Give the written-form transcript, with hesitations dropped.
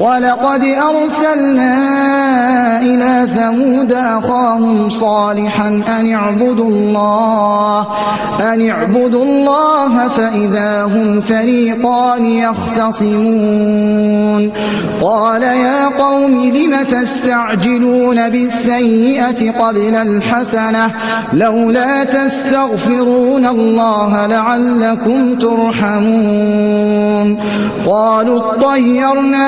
وَلَقَدْ أَرْسَلْنَا إِلَىٰ ثَمُودَ أَخَاهُمْ صَالِحًا أَنِ اعْبُدُوا اللَّهَ فَإِذَا هُمْ فَرِيقَانِ يَخْتَصِمُونَ قَالَ يَا قَوْمِ لِمَ تَسْتَعْجِلُونَ بِالسَّيِّئَةِ قَبْلَ الْحَسَنَةِ ۖ لَوْلَا تَسْتَغْفِرُونَ اللَّهَ لَعَلَّكُمْ تُرْحَمُونَ قَالُوا اطَّيَّرْنَا